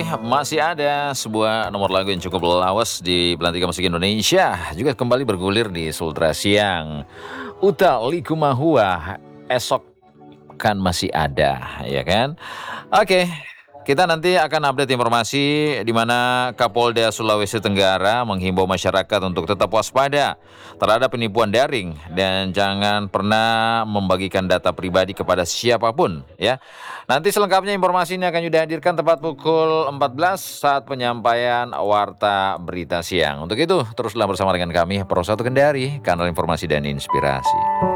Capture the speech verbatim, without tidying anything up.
masih ada sebuah nomor lagu yang cukup lawas di Pelantikan Musik Indonesia, juga kembali bergulir di Sultra Siang. Uta Likumahua, esok kan masih ada, ya kan? Oke, kita nanti akan update informasi di mana Kapolda Sulawesi Tenggara menghimbau masyarakat untuk tetap waspada terhadap penipuan daring dan jangan pernah membagikan data pribadi kepada siapapun, ya. Nanti selengkapnya informasi ini akan Yuda hadirkan tepat pukul empat belas saat penyampaian Warta Berita Siang. Untuk itu, teruslah bersama dengan kami Pro satu Kendari, kanal informasi dan inspirasi.